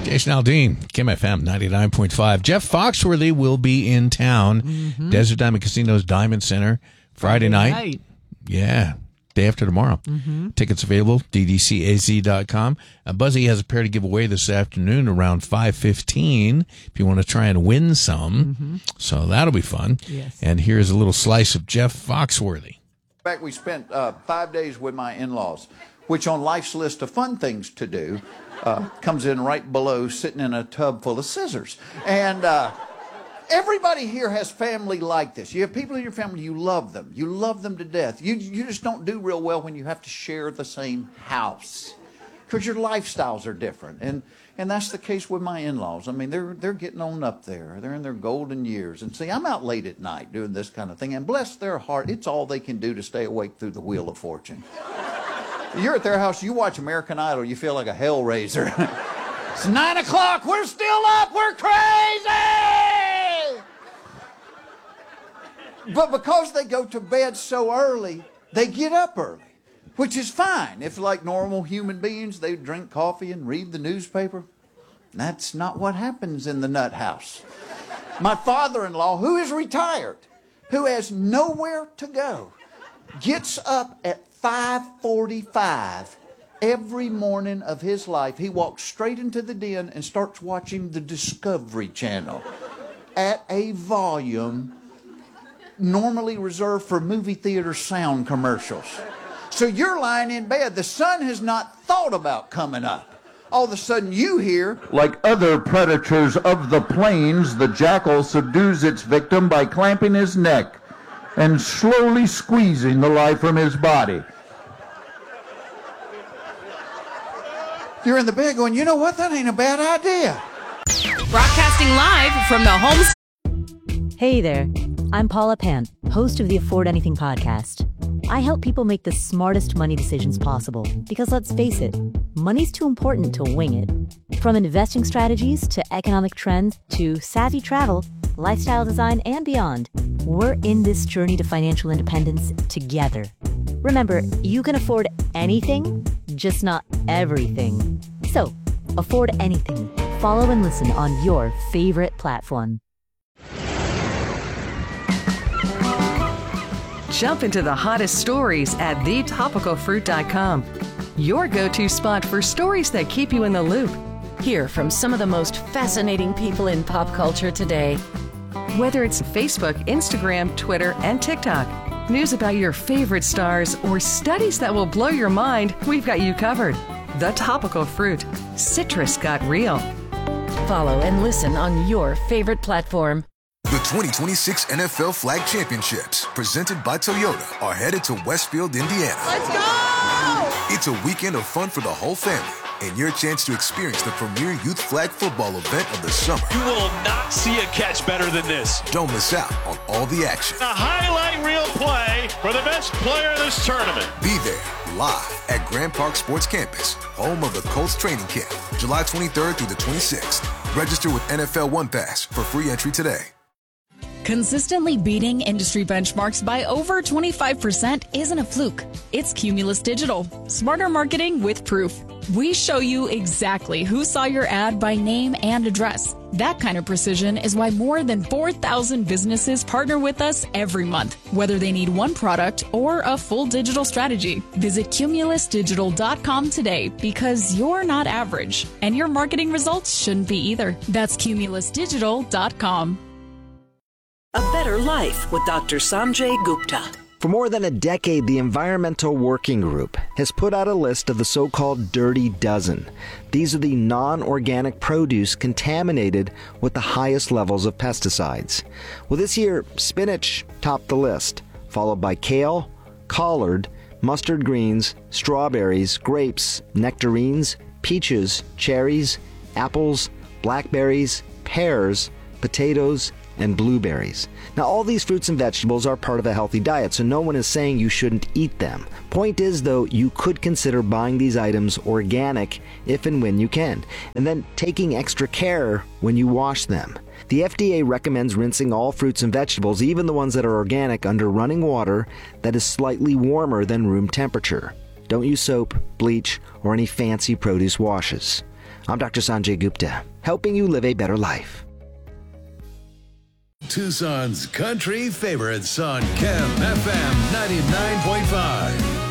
Jason Aldean, Kim FM 99.5. Jeff Foxworthy will be in town. Desert Diamond Casino's Diamond Center Friday night. Yeah, day after tomorrow. Tickets available, ddcaz.com. Buzzy has a pair to give away this afternoon around 5:15 if you want to try and win some. So that'll be fun. Yes. And here's a little slice of Jeff Foxworthy. In fact, we spent 5 days with my in-laws, which on life's list of fun things to do comes in right below sitting in a tub full of scissors. And everybody here has family like this. You have people in your family, you love them. You love them to death. You just don't do real well when you have to share the same house because your lifestyles are different. And that's the case with my in-laws. I mean, they're getting on up there. They're in their golden years. And see, I'm out late at night doing this kind of thing. And bless their heart, it's all they can do to stay awake through the Wheel of Fortune. You're at their house, you watch American Idol, you feel like a hellraiser. It's 9 o'clock, we're still up, we're crazy! But because they go to bed so early, they get up early, which is fine. If like normal human beings, they drink coffee and read the newspaper. That's not what happens in the nut house. My father-in-law, who is retired, who has nowhere to go, gets up at 5:45 every morning of his life. He walks straight into the den and starts watching the Discovery Channel at a volume normally reserved for movie theater sound commercials. So you're lying in bed. The sun has not thought about coming up. All of a sudden you hear, like other predators of the plains, the jackal subdues its victim by clamping his neck and slowly squeezing the life from his body. You're in the bed going, you know what? That ain't a bad idea. Broadcasting live from the home. Hey there, I'm Paula Pant, host of the Afford Anything podcast. I help people make the smartest money decisions possible because let's face it, money's too important to wing it. From investing strategies to economic trends to savvy travel, lifestyle design, and beyond, we're in this journey to financial independence together. Remember, you can afford anything, just not everything. So, afford anything. Follow and listen on your favorite platform. Jump into the hottest stories at thetopicalfruit.com. Your go-to spot for stories that keep you in the loop. Hear from some of the most fascinating people in pop culture today. Whether it's Facebook, Instagram, Twitter, and TikTok, news about your favorite stars, or studies that will blow your mind, we've got you covered. The Topical Fruit. Citrus got real. Follow and listen on your favorite platform. The 2026 NFL Flag Championships, presented by Toyota, are headed to Westfield, Indiana. Let's go! It's a weekend of fun for the whole family and your chance to experience the premier youth flag football event of the summer. You will not see a catch better than this. Don't miss out on all the action. A highlight reel play for the best player of this tournament. Be there live at Grand Park Sports Campus, home of the Colts training camp, July 23rd through the 26th. Register with NFL One Pass for free entry today. Consistently beating industry benchmarks by over 25% isn't a fluke. It's Cumulus Digital. Smarter marketing with proof. We show you exactly who saw your ad by name and address. That kind of precision is why more than 4,000 businesses partner with us every month, whether they need one product or a full digital strategy. Visit cumulusdigital.com today because you're not average, and your marketing results shouldn't be either. That's cumulusdigital.com. A Better Life with Dr. Sanjay Gupta. For more than a decade, the Environmental Working Group has put out a list of the so-called Dirty Dozen. These are the non-organic produce contaminated with the highest levels of pesticides. Well, this year, spinach topped the list, followed by kale, collard, mustard greens, strawberries, grapes, nectarines, peaches, cherries, apples, blackberries, pears, potatoes, and blueberries. Now, all these fruits and vegetables are part of a healthy diet, so no one is saying you shouldn't eat them. Point is, though, you could consider buying these items organic if and when you can, and then taking extra care when you wash them. The FDA recommends rinsing all fruits and vegetables, even the ones that are organic, under running water that is slightly warmer than room temperature. Don't use soap, bleach, or any fancy produce washes. I'm Dr. Sanjay Gupta, helping you live a better life. Tucson's country favorites on Chem FM 99.5.